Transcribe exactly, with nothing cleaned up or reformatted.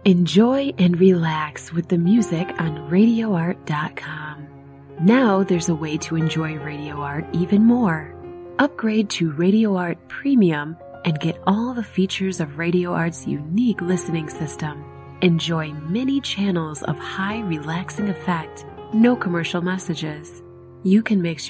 Enjoy and relax with the music on radio art dot com. Now there's a way to enjoy Radio Art even more. Upgrade to Radio Art Premium and get all the features of Radio Art's unique listening system. Enjoy many channels of high relaxing effect, no commercial messages. You can mix